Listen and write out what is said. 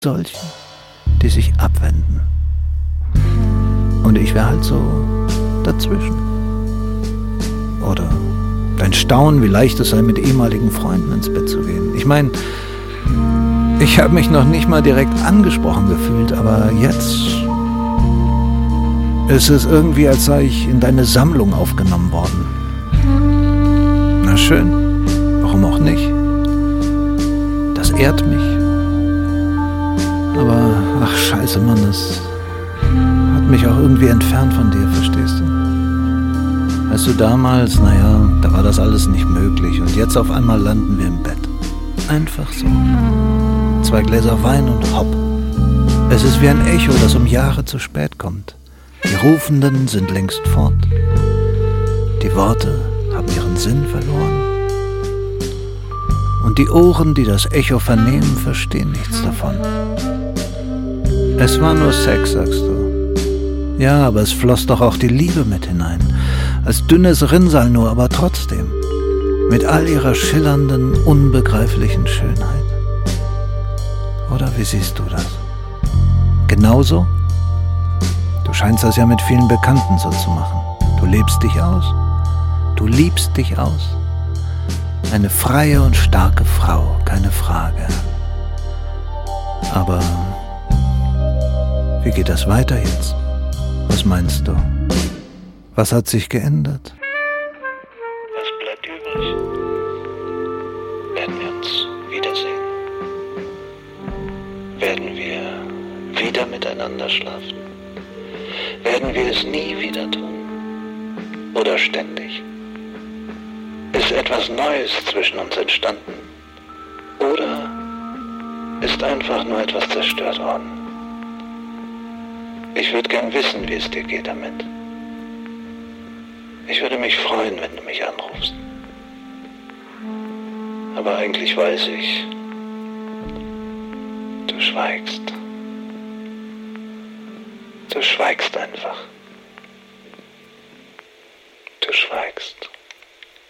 solchen, die sich abwenden. Und ich wäre halt so dazwischen. Oder dein Staunen, wie leicht es sei, mit ehemaligen Freunden ins Bett zu gehen. Ich meine, ich habe mich noch nicht mal direkt angesprochen gefühlt, aber jetzt ist es irgendwie, als sei ich in deine Sammlung aufgenommen worden. Na schön, warum auch nicht? Das ehrt mich. Aber, ach scheiße Mann, das hat mich auch irgendwie entfernt von dir, verstehst du? Weißt du, damals, naja, da war das alles nicht möglich und jetzt auf einmal landen wir im Bett. Einfach so. 2 Gläser Wein und hopp. Es ist wie ein Echo, das um Jahre zu spät kommt. Die Rufenden sind längst fort. Die Worte haben ihren Sinn verloren. Und die Ohren, die das Echo vernehmen, verstehen nichts davon. Es war nur Sex, sagst du. Ja, aber es floss doch auch die Liebe mit hinein. Als dünnes Rinnsal nur, aber trotzdem. Mit all ihrer schillernden, unbegreiflichen Schönheit. Oder wie siehst du das? Genauso? Du scheinst das ja mit vielen Bekannten so zu machen. Du lebst dich aus. Du liebst dich aus. Eine freie und starke Frau, keine Frage. Aber wie geht das weiter jetzt? Was meinst du? Was hat sich geändert? Was bleibt übrig? Werden wir uns wiedersehen? Werden wir wieder miteinander schlafen? Werden wir es nie wieder tun? Oder ständig? Ist etwas Neues zwischen uns entstanden? Oder ist einfach nur etwas zerstört worden? Ich würde gern wissen, wie es dir geht damit. Ich würde mich freuen, wenn du mich anrufst. Aber eigentlich weiß ich, du schweigst. Du schweigst einfach. Du schweigst.